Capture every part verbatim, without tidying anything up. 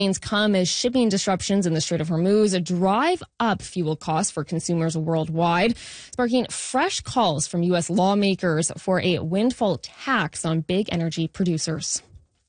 come as shipping disruptions in the Strait of Hormuz drive up fuel costs for consumers worldwide, sparking fresh calls from U S lawmakers for a windfall tax on big energy producers.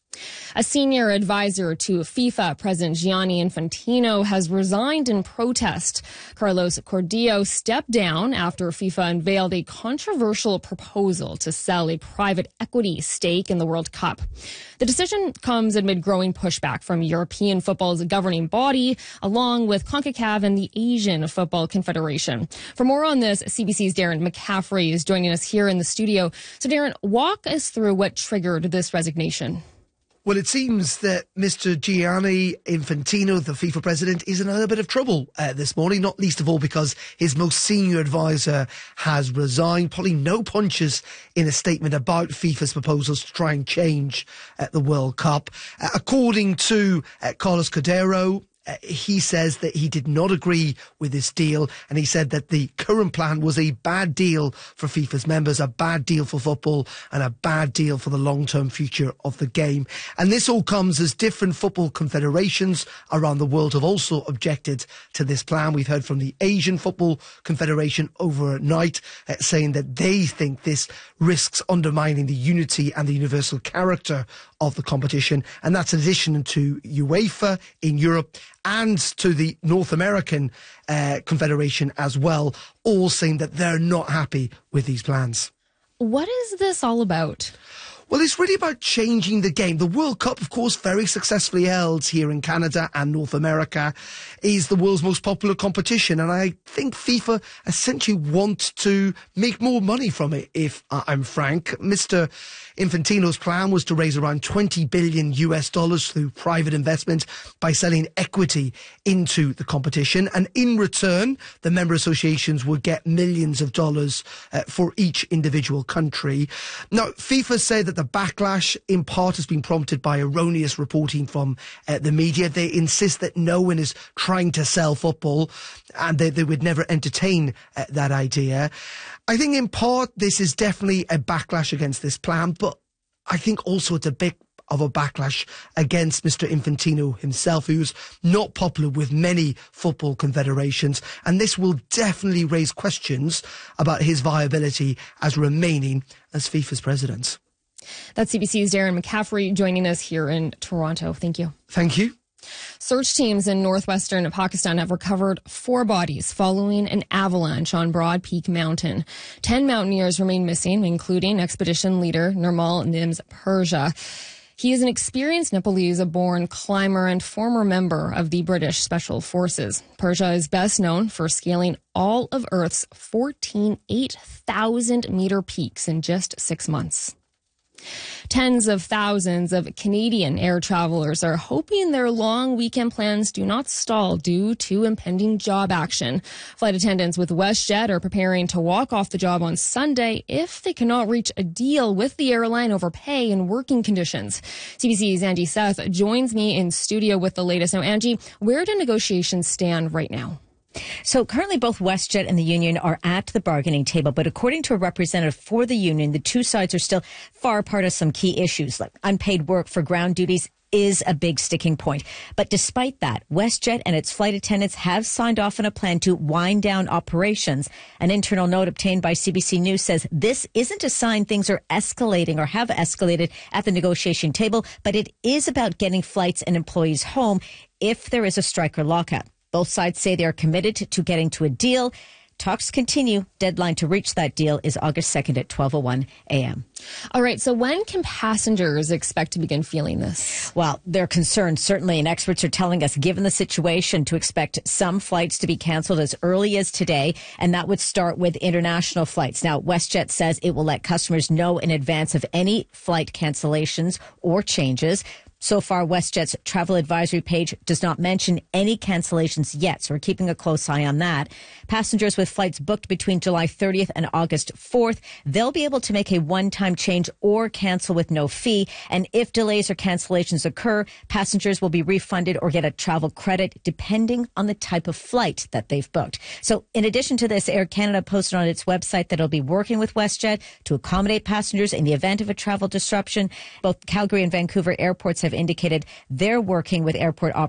A senior advisor to FIFA President Gianni Infantino has resigned in protest. Carlos Cordio stepped down after FIFA unveiled a controversial proposal to sell a private equity stake in the World Cup. The decision comes amid growing pushback from European football's governing body, along with CONCACAF and the Asian Football Confederation. For more on this, C B C's Darren McCaffrey is joining us here in the studio. So Darren, walk us through what triggered this resignation. Well, it seems that Mister Gianni Infantino, the FIFA president, is in a little bit of trouble uh, this morning, not least of all because his most senior advisor has resigned, pulling no punches in a statement about FIFA's proposals to try and change uh, the World Cup. Uh, according to uh, Carlos Cordeiro, Uh, he says that he did not agree with this deal, and he said that the current plan was a bad deal for FIFA's members, a bad deal for football, and a bad deal for the long-term future of the game. And this all comes as different football confederations around the world have also objected to this plan. We've heard from the Asian Football Confederation overnight uh, saying that they think this risks undermining the unity and the universal character of the competition, and that's in addition to UEFA in Europe and to the North American uh, Confederation as well, all saying that they're not happy with these plans. What is this all about? Well, it's really about changing the game. The World Cup, of course, very successfully held here in Canada and North America, is the world's most popular competition. And I think FIFA essentially want to make more money from it, if I'm frank. Mister Infantino's plan was to raise around twenty billion U S dollars through private investment by selling equity into the competition. And in return, the member associations would get millions of dollars uh, for each individual country. Now, FIFA say that the backlash in part has been prompted by erroneous reporting from uh, the media. They insist that no one is trying to sell football, and they, they would never entertain uh, that idea. I think in part this is definitely a backlash against this plan, but I think also it's a bit of a backlash against Mister Infantino himself, who's not popular with many football confederations, and this will definitely raise questions about his viability as remaining as FIFA's president. That's C B C's Darren McCaffrey joining us here in Toronto. Thank you. Thank you. Search teams in northwestern Pakistan have recovered four bodies following an avalanche on Broad Peak Mountain. Ten mountaineers remain missing, including expedition leader Nirmal Nims Persia. He is an experienced Nepalese-born climber and former member of the British Special Forces. Persia is best known for scaling all of Earth's fourteen eight thousand meter peaks in just six months. Tens of thousands of Canadian air travelers are hoping their long weekend plans do not stall due to impending job action. Flight attendants with WestJet are preparing to walk off the job on Sunday if they cannot reach a deal with the airline over pay and working conditions. C B C's Angie Seth joins me in studio with the latest. Now, Angie, where do negotiations stand right now? So currently both WestJet and the union are at the bargaining table, but according to a representative for the union, the two sides are still far apart on some key issues, like unpaid work for ground duties is a big sticking point. But despite that, WestJet and its flight attendants have signed off on a plan to wind down operations. An internal note obtained by C B C News says this isn't a sign things are escalating or have escalated at the negotiation table, but it is about getting flights and employees home if there is a strike or lockout. Both sides say they are committed to getting to a deal. Talks continue. Deadline to reach that deal is August second at twelve oh one a.m. All right. So when can passengers expect to begin feeling this? Well, they're concerned, certainly, and experts are telling us, given the situation, to expect some flights to be canceled as early as today, and that would start with international flights. Now, WestJet says it will let customers know in advance of any flight cancellations or changes. So far, WestJet's travel advisory page does not mention any cancellations yet, so we're keeping a close eye on that. Passengers with flights booked between July thirtieth and August fourth, they'll be able to make a one-time change or cancel with no fee. And if delays or cancellations occur, passengers will be refunded or get a travel credit depending on the type of flight that they've booked. So in addition to this, Air Canada posted on its website that it'll be working with WestJet to accommodate passengers in the event of a travel disruption. Both Calgary and Vancouver airports have indicated they're working with airport operators